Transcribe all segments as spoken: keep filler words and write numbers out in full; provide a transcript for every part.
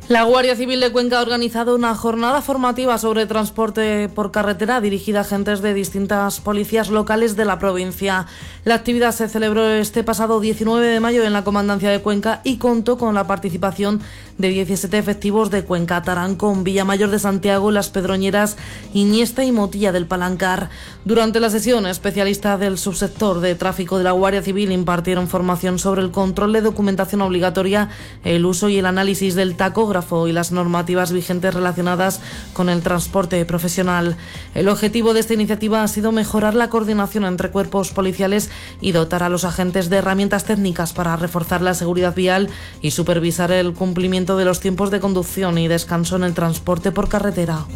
La Guardia Civil de Cuenca ha organizado una jornada formativa sobre transporte por carretera dirigida a agentes de distintas policías locales de la provincia. La actividad se celebró este pasado diecinueve de mayo en la Comandancia de Cuenca y contó con la participación de diecisiete efectivos de Cuenca, Tarancón, Villamayor de Santiago, Las Pedroñeras, Iniesta y Motilla del Palancar. Durante la sesión, especialistas del subsector de tráfico de la Guardia Civil impartieron formación sobre el control de documentación obligatoria, el uso y el análisis del tacógrafo y las normativas vigentes relacionadas con el transporte profesional. El objetivo de esta iniciativa ha sido mejorar la coordinación entre cuerpos policiales y dotar a los agentes de herramientas técnicas para reforzar la seguridad vial y supervisar el cumplimiento de los tiempos de conducción y descanso en el transporte por carretera.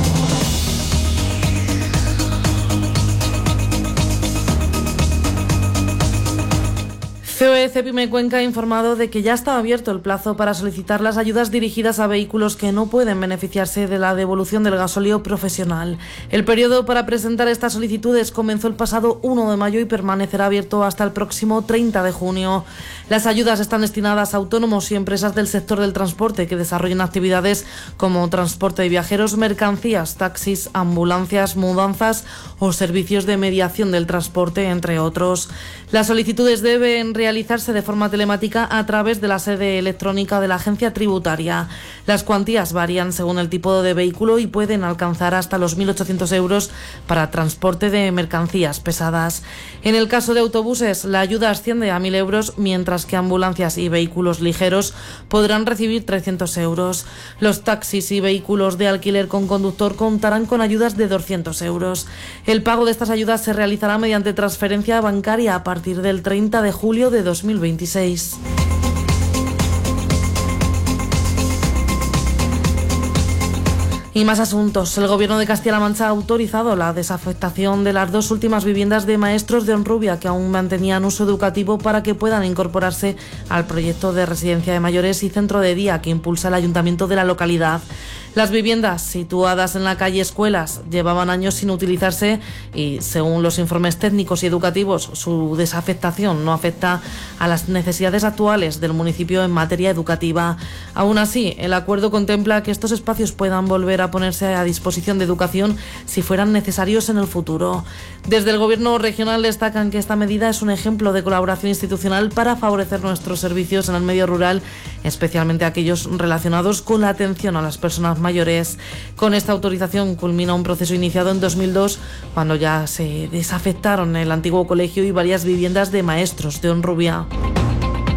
C O E Cepime Cuenca ha informado de que ya está abierto el plazo para solicitar las ayudas dirigidas a vehículos que no pueden beneficiarse de la devolución del gasóleo profesional. El periodo para presentar estas solicitudes comenzó el pasado uno de mayo y permanecerá abierto hasta el próximo treinta de junio. Las ayudas están destinadas a autónomos y empresas del sector del transporte que desarrollen actividades como transporte de viajeros, mercancías, taxis, ambulancias, mudanzas o servicios de mediación del transporte, entre otros. Las solicitudes deben realizarse de forma telemática a través de la sede electrónica de la agencia tributaria. Las cuantías varían según el tipo de vehículo y pueden alcanzar hasta los mil ochocientos euros para transporte de mercancías pesadas. En el caso de autobuses, la ayuda asciende a mil euros, mientras que ambulancias y vehículos ligeros podrán recibir trescientos euros. Los taxis y vehículos de alquiler con conductor contarán con ayudas de doscientos euros. El pago de estas ayudas se realizará mediante transferencia bancaria a partir del treinta de julio de dos mil veintiséis. Y más asuntos. El Gobierno de Castilla-La Mancha ha autorizado la desafectación de las dos últimas viviendas de maestros de Honrubia que aún mantenían uso educativo para que puedan incorporarse al proyecto de residencia de mayores y centro de día que impulsa el ayuntamiento de la localidad. Las viviendas situadas en la calle Escuelas llevaban años sin utilizarse y, según los informes técnicos y educativos, su desafectación no afecta a las necesidades actuales del municipio en materia educativa. Aún así, el acuerdo contempla que estos espacios puedan volver a ponerse a disposición de educación si fueran necesarios en el futuro. Desde el Gobierno regional destacan que esta medida es un ejemplo de colaboración institucional para favorecer nuestros servicios en el medio rural, especialmente aquellos relacionados con la atención a las personas mayores. Con esta autorización culmina un proceso iniciado en dos mil dos, cuando ya se desafectaron el antiguo colegio y varias viviendas de maestros de Honrubia.